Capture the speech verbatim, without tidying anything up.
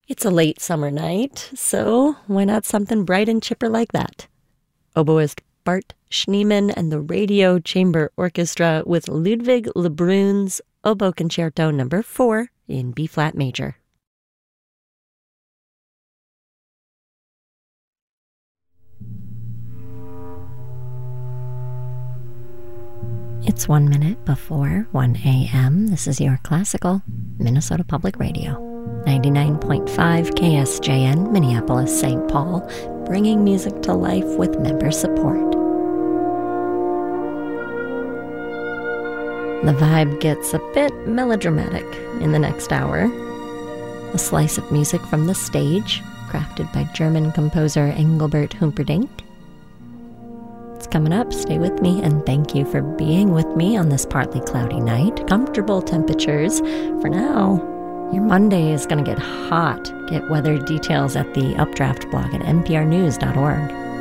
It's a late summer night, so why not something bright and chipper like that? Oboist Bart Schneemann and the Radio Chamber Orchestra with Ludwig Lebrun's Oboe Concerto number four in B-flat major. It's one minute before one a.m. This is your classical Minnesota Public Radio. ninety-nine point five K S J N, Minneapolis, Saint Paul, bringing music to life with member support. The vibe gets a bit melodramatic in the next hour. A slice of music from the stage, crafted by German composer Engelbert Humperdinck. It's coming up, stay with me, and thank you for being with me on this partly cloudy night. Comfortable temperatures. For now, your Monday is going to get hot. Get weather details at the Updraft blog at n p r news dot org.